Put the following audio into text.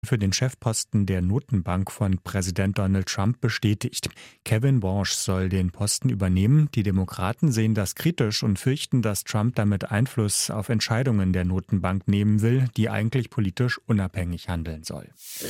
für den Chefposten der Notenbank von Präsident Donald Trump bestätigt. Kevin Warsh soll den Posten übernehmen. Die Demokraten sehen das kritisch und fürchten, dass Trump damit Einfluss auf Entscheidungen der Notenbank nehmen will, die eigentlich politisch unabhängig handeln soll.